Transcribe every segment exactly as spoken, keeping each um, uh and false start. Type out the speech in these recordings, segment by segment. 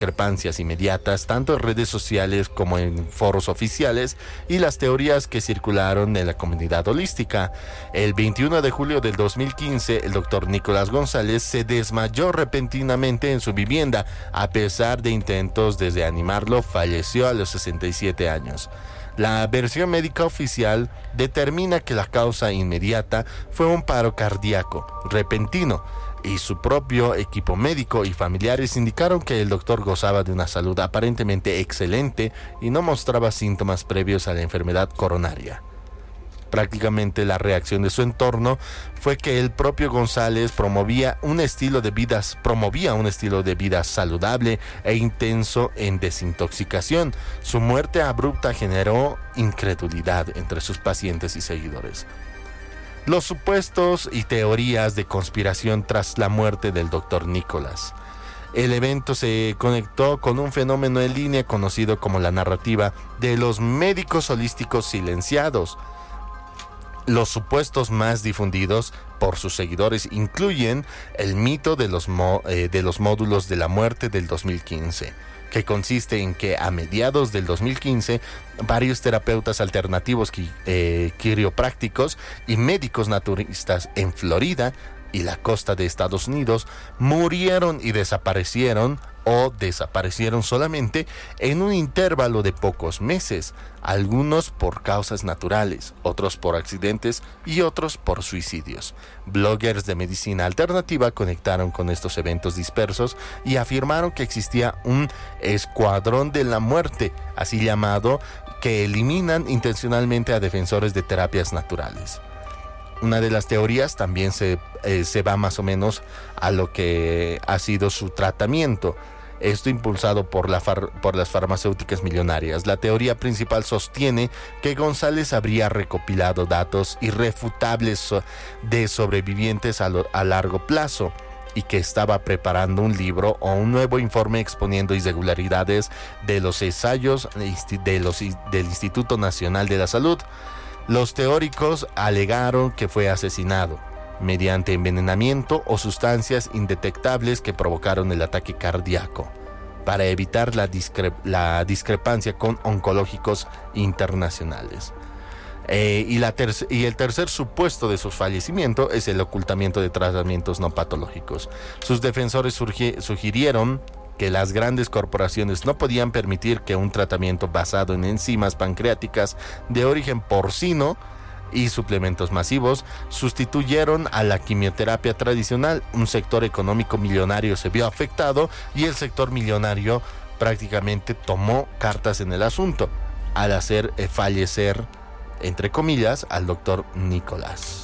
discrepancias inmediatas tanto en redes sociales como en foros oficiales y las teorías que circularon en la comunidad holística. El veintiuno de julio del dos mil quince, el doctor Nicolás González se desmayó repentinamente en su vivienda. A pesar de intentos desde animarlo, falleció a los sesenta y siete años. La versión médica oficial determina que la causa inmediata fue un paro cardíaco repentino, y su propio equipo médico y familiares indicaron que el doctor gozaba de una salud aparentemente excelente y no mostraba síntomas previos a la enfermedad coronaria. Prácticamente la reacción de su entorno fue que el propio González promovía un estilo de vida, promovía un estilo de vida saludable e intenso en desintoxicación. Su muerte abrupta generó incredulidad entre sus pacientes y seguidores. Los supuestos y teorías de conspiración tras la muerte del doctor Nicolás. El evento se conectó con un fenómeno en línea conocido como la narrativa de los médicos holísticos silenciados. Los supuestos más difundidos por sus seguidores incluyen el mito de los, mo, eh, de los módulos de la muerte del dos mil quince, que consiste en que a mediados del dos mil quince varios terapeutas alternativos eh, quiroprácticos y médicos naturistas en Florida y la costa de Estados Unidos murieron y desaparecieron o desaparecieron solamente en un intervalo de pocos meses, algunos por causas naturales, otros por accidentes y otros por suicidios. Bloggers de medicina alternativa conectaron con estos eventos dispersos y afirmaron que existía un escuadrón de la muerte, así llamado, que eliminan intencionalmente a defensores de terapias naturales. Una de las teorías también se, eh, se va más o menos a lo que ha sido su tratamiento. Esto impulsado por, la far, por las farmacéuticas millonarias. La teoría principal sostiene que González habría recopilado datos irrefutables so, de sobrevivientes a, lo, a largo plazo y que estaba preparando un libro o un nuevo informe exponiendo irregularidades de los ensayos de los, del Instituto Nacional de la Salud. Los teóricos alegaron que fue asesinado mediante envenenamiento o sustancias indetectables que provocaron el ataque cardíaco, para evitar la, discre- la discrepancia con oncológicos internacionales. Eh, y, la ter- y el tercer supuesto de su fallecimiento es el ocultamiento de tratamientos no patológicos. Sus defensores surgi- sugirieron que las grandes corporaciones no podían permitir que un tratamiento basado en enzimas pancreáticas de origen porcino y suplementos masivos sustituyeron a la quimioterapia tradicional. Un sector económico millonario se vio afectado y el sector millonario prácticamente tomó cartas en el asunto al hacer fallecer, entre comillas, al doctor Nicolás.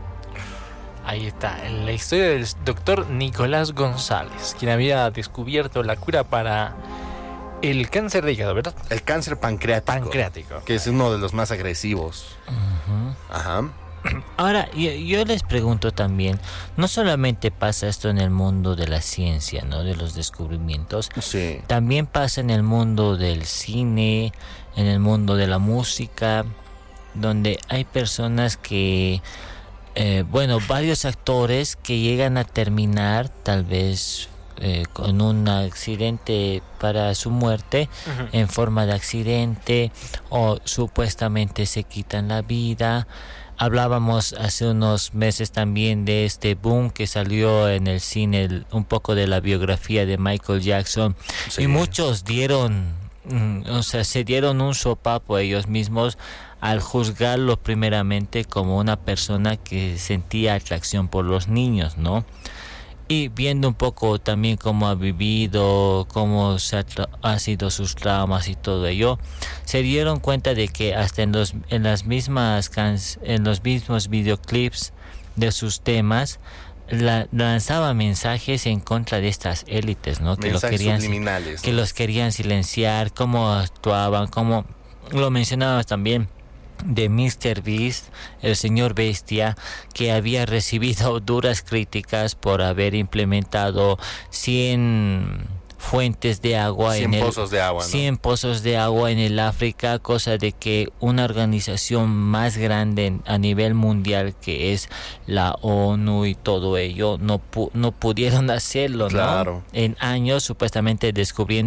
Ahí está, la historia del doctor Nicolás González, quien había descubierto la cura para el cáncer de hígado, ¿verdad? El cáncer pancreático. Pancreático. Que es uno de los más agresivos. Uh-huh. Ajá. Ahora, yo, yo les pregunto también, no solamente pasa esto en el mundo de la ciencia, ¿no? De los descubrimientos. Sí. También pasa en el mundo del cine, en el mundo de la música, donde hay personas que... Eh, bueno, varios actores que llegan a terminar tal vez eh, con un accidente para su muerte, uh-huh, en forma de accidente, o supuestamente se quitan la vida. Hablábamos hace unos meses también de este boom que salió en el cine, el, un poco de la biografía de Michael Jackson, sí, y muchos dieron, mm, o sea, se dieron un sopapo ellos mismos al juzgarlo primeramente como una persona que sentía atracción por los niños, ¿no? Y viendo un poco también cómo ha vivido, cómo se ha, tra- ha sido sus traumas y todo ello, se dieron cuenta de que hasta en los en las mismas can- en los mismos videoclips de sus temas la, lanzaba mensajes en contra de estas élites, ¿no? Que mensajes lo querían, subliminales, que ¿no? los querían silenciar, cómo actuaban, cómo lo mencionabas también de míster Beast, el señor Bestia, que había recibido duras críticas por haber implementado cien fuentes de agua cien en el pozos de agua, ¿no? cien pozos de agua en el África, cosa de que una organización más grande en- a nivel mundial, que es la ONU y todo ello, no pu- no pudieron hacerlo, ¿no? Claro. En años supuestamente descubriendo